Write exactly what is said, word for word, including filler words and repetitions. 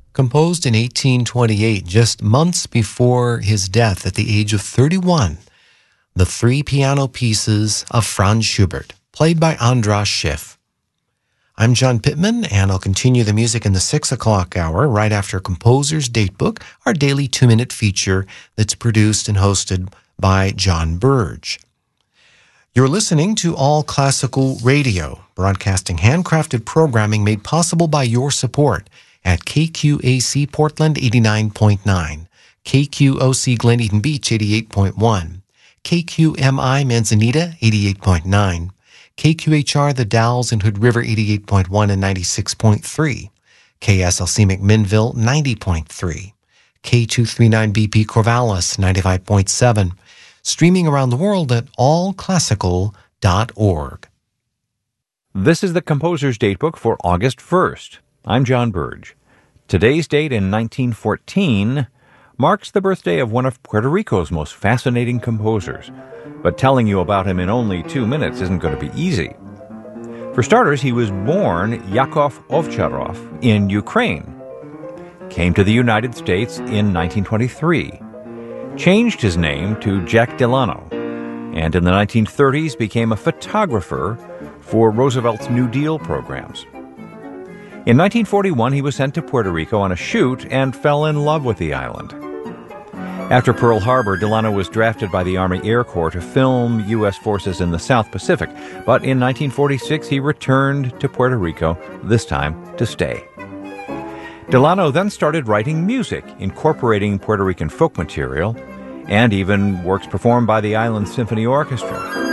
Composed in eighteen twenty-eight, just months before his death at the age of thirty-one, the three piano pieces of Franz Schubert, played by Andras Schiff. I'm John Pittman, and I'll continue the music in the six o'clock hour right after Composer's Datebook, our daily two-minute feature that's produced and hosted by John Burge. You're listening to All Classical Radio, broadcasting handcrafted programming made possible by your support at K Q A C Portland eighty-nine point nine, K Q O C Glen Eden Beach eighty-eight point one, K Q M I Manzanita eighty-eight point nine, K Q H R The Dalles and Hood River eighty-eight point one and ninety-six point three, K S L C McMinnville ninety point three, K two thirty-nine B P Corvallis ninety-five point seven, streaming around the world at all classical dot org. This is the Composer's Datebook for August first. I'm John Burge. Today's date in nineteen fourteen marks the birthday of one of Puerto Rico's most fascinating composers, but telling you about him in only two minutes isn't going to be easy. For starters, he was born Yakov Ovcharov in Ukraine, came to the United States in nineteen twenty-three, changed his name to Jack Delano, and in the nineteen thirties became a photographer for Roosevelt's New Deal programs. In nineteen forty-one, he was sent to Puerto Rico on a shoot and fell in love with the island. After Pearl Harbor, Delano was drafted by the Army Air Corps to film U S forces in the South Pacific, but in nineteen forty-six he returned to Puerto Rico, this time to stay. Delano then started writing music, incorporating Puerto Rican folk material, and even works performed by the island's symphony orchestra.